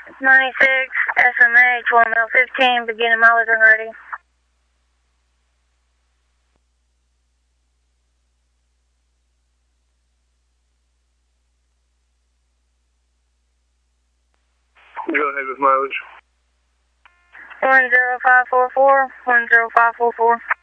96, SMA, 12 mile 15, beginning mileage when ready. Go ahead with mileage. 10544, 10544.